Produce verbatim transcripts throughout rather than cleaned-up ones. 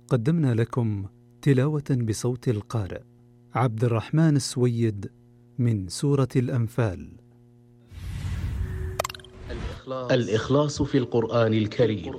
قدمنا لكم تلاوة بصوت القارئ عبد الرحمن السويد من سورة الأنفال. الإخلاص في القرآن الكريم.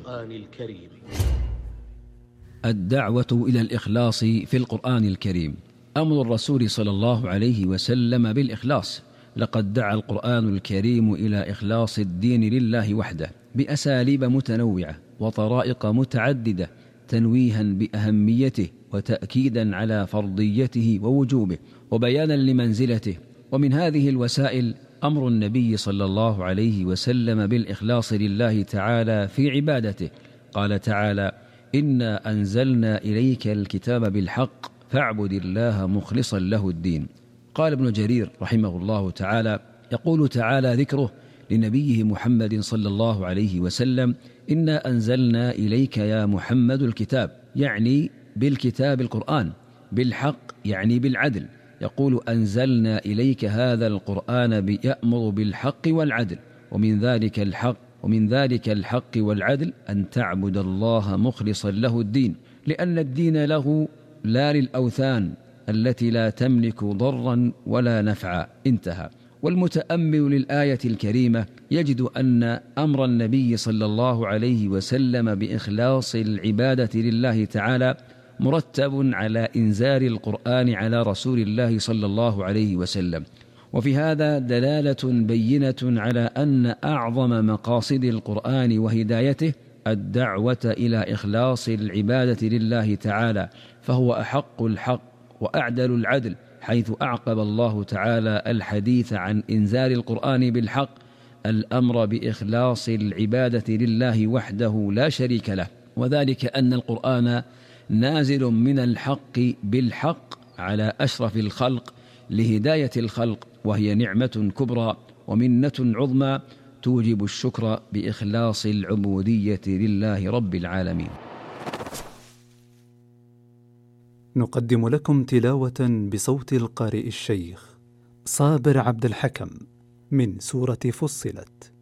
الدعوة إلى الإخلاص في القرآن الكريم أمر الرسول صلى الله عليه وسلم بالإخلاص. لقد دعا القرآن الكريم إلى إخلاص الدين لله وحده بأساليب متنوعة وطرائق متعددة، تنويها بأهميته وتأكيدا على فرضيته ووجوبه وبيانا لمنزلته. ومن هذه الوسائل أمر النبي صلى الله عليه وسلم بالإخلاص لله تعالى في عبادته. قال تعالى: إنا أنزلنا إليك الكتاب بالحق فاعبد الله مخلصا له الدين. قال ابن جرير رحمه الله تعالى: يقول تعالى ذكره لنبيه محمد صلى الله عليه وسلم: إنا أنزلنا إليك يا محمد الكتاب، يعني بالكتاب القرآن، بالحق يعني بالعدل. يقول: أنزلنا إليك هذا القرآن يأمر بالحق والعدل، ومن ذلك الحق ومن ذلك الحق والعدل أن تعبد الله مخلصا له الدين، لأن الدين له لا للأوثان التي لا تملك ضرا ولا نفعا. انتهى. والمتأمل للآية الكريمة يجد أن أمر النبي صلى الله عليه وسلم بإخلاص العبادة لله تعالى مرتب على إنزال القرآن على رسول الله صلى الله عليه وسلم. وفي هذا دلالة بينة على أن أعظم مقاصد القرآن وهدايته الدعوة إلى إخلاص العبادة لله تعالى، فهو أحق الحق وأعدل العدل، حيث أعقب الله تعالى الحديث عن إنزال القرآن بالحق الأمر بإخلاص العبادة لله وحده لا شريك له، وذلك أن القرآن نازل من الحق بالحق على أشرف الخلق لهداية الخلق، وهي نعمة كبرى ومنة عظمى توجب الشكر بإخلاص العبودية لله رب العالمين. نقدم لكم تلاوة بصوت القارئ الشيخ صابر عبد الحكم من سورة فصلت.